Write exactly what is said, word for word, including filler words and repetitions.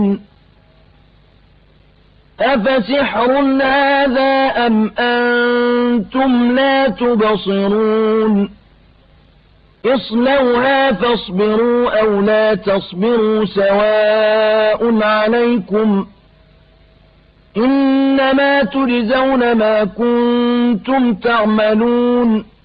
أفسحر هذا أم أنتم لا تبصرون اصلوها فاصبروا أو لا تصبروا سواء عليكم إنما تجزون ما كنتم تعملون